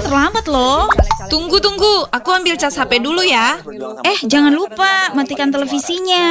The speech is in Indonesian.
terlambat loh. Tunggu, aku ambil cas HP dulu ya. Jangan lupa matikan televisinya.